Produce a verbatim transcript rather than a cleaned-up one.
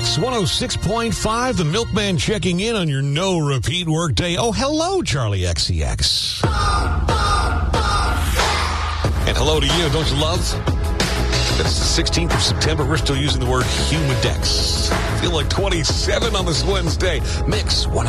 Mix one oh six point five, the Milkman checking in on your no-repeat workday. Oh, hello, Charlie X C X. And hello to you. Don't you love? It's the sixteenth of September. We're still using the word humidex. Feel like twenty-seven on this Wednesday. Mix one